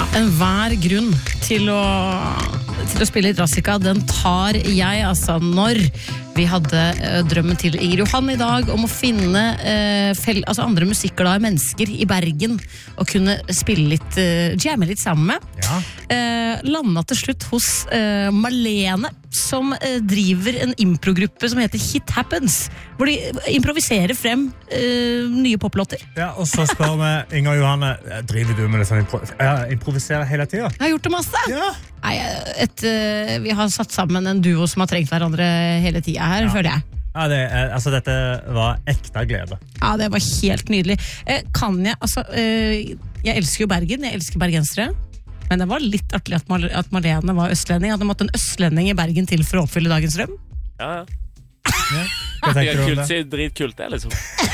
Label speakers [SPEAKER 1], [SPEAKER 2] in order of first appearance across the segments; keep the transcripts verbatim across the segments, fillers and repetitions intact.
[SPEAKER 1] Enhver grunn til å, til å spille i Drassica, den tar jeg altså når vi hadde uh, drømmen til Inger Johan i dag om å finne uh, fel, altså andre musikkglade mennesker i Bergen og kunne spille litt, uh, jamme litt sammen med.
[SPEAKER 2] Ja.
[SPEAKER 1] Uh, landet til slutt hos uh, Marlene, som uh, driver en improgruppe som heter Hit Happens, hvor de improviserer frem uh, nye poplåter.
[SPEAKER 2] Ja, og så spør vi Inger Johanne, driver du med det sånn impro ja, improviserer hele tiden?
[SPEAKER 1] Jeg har gjort det masse.
[SPEAKER 2] Ja.
[SPEAKER 1] Nei, et, uh, vi har satt sammen en duo som har trengt hverandre hele tiden her, ja. Føler jeg.
[SPEAKER 2] Ja, det, altså, dette var ekte glede.
[SPEAKER 1] Ja, det var helt nydelig. Eh, kan jeg, altså, eh, jeg elsker jo Bergen, jeg elsker bergensere, men det var litt artig at, Mar at Marlene var østlending. Hadde måttet en østlending i Bergen til for å oppfylle dagens drøm.
[SPEAKER 3] Ja, ja.
[SPEAKER 2] Ja. Hva tenker du om
[SPEAKER 3] kult,
[SPEAKER 2] det?
[SPEAKER 3] dritkult det, liksom.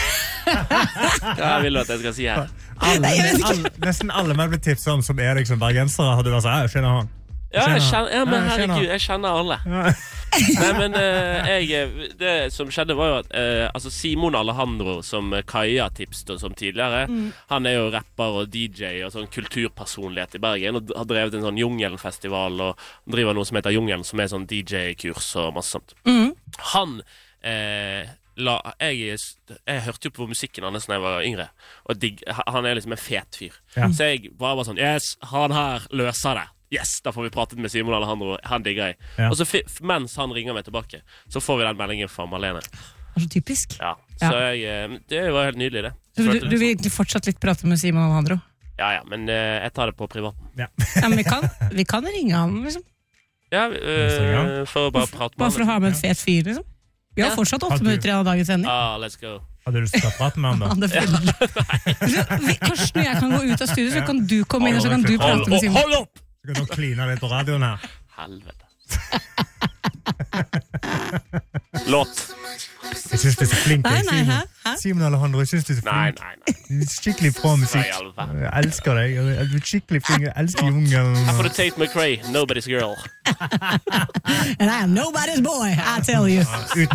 [SPEAKER 3] Hva vil du at jeg skal si her?
[SPEAKER 2] Alle, alle, nesten alle vi har blitt tipset om som er liksom bergensere, hadde du vært sånn, jeg kjenner han.
[SPEAKER 3] Ja, jeg kjenner, ja, men
[SPEAKER 2] Ja, jeg kjenner.
[SPEAKER 3] herregud, jeg kjenner alle.
[SPEAKER 2] Ja.
[SPEAKER 3] Nei, men uh, jeg, det som skjedde var jo at uh, altså Simon Alejandro, som Kaja tipste som tidligere, mm. han er jo rapper og D J og sånn kulturpersonlighet i Bergen, og har drevet en sånn Jungelen-festival, og driver noe som heter Jungelen, som er sånn D J-kurs og masse sånt.
[SPEAKER 1] Mm.
[SPEAKER 3] Han eh, la, jeg, jeg hørte jo på musikken hans da jeg var yngre, og digg, han er liksom en fet fyr.
[SPEAKER 2] Ja.
[SPEAKER 3] Så jeg var bare sånn, yes, han her løser det. Yes, da får vi pratet med Simon Alejandro, han digger jeg.
[SPEAKER 2] Ja.
[SPEAKER 3] Og så mens han ringer meg tilbake, så får vi den meldingen fra Marlene.
[SPEAKER 1] Det er så typisk.
[SPEAKER 3] Ja, så
[SPEAKER 1] Ja.
[SPEAKER 3] jeg, det var helt nydelig det.
[SPEAKER 1] Du, du, du vil egentlig fortsatt litt prate med Simon Alejandro?
[SPEAKER 3] Ja, ja, men eh, jeg tar det på privaten.
[SPEAKER 2] Ja.
[SPEAKER 1] Ja, men vi kan, vi kan ringe han, liksom.
[SPEAKER 3] Ja, eh, for å bare prate med
[SPEAKER 1] Bare for å ha med en fet fyr, liksom. Vi har
[SPEAKER 3] Ja.
[SPEAKER 1] fortsatt åtte
[SPEAKER 2] Har du-
[SPEAKER 1] minutter igjen av dagens sending.
[SPEAKER 3] Ah, let's go.
[SPEAKER 2] Hadde du lyst til å prate med han da?
[SPEAKER 1] Ja, det er veldig. Karsten og jeg kan gå ut av studio, så kan du komme inn, og så kan du
[SPEAKER 3] Hold,
[SPEAKER 1] prate med Simon.
[SPEAKER 3] hold opp!
[SPEAKER 2] Så kan du kline litt på radioen her.
[SPEAKER 3] Helvete. Låt.
[SPEAKER 2] Jeg synes det er så flink.
[SPEAKER 1] Nei,
[SPEAKER 2] jeg,
[SPEAKER 1] nei, hæ?
[SPEAKER 2] Simon.
[SPEAKER 1] Hæ?
[SPEAKER 2] Simon Alejandro, jeg synes det er så
[SPEAKER 3] Nei,
[SPEAKER 2] flink.
[SPEAKER 3] nei, nei.
[SPEAKER 2] Du er skikkelig bra musikk.
[SPEAKER 3] Nei, i alle fall.
[SPEAKER 2] Jeg elsker deg. Jeg er skikkelig flink. Jeg elsker Jungelen.
[SPEAKER 3] Her får du Tate McRae, Nobody's Girl.
[SPEAKER 1] And I am nobody's boy, I tell you.
[SPEAKER 2] Uten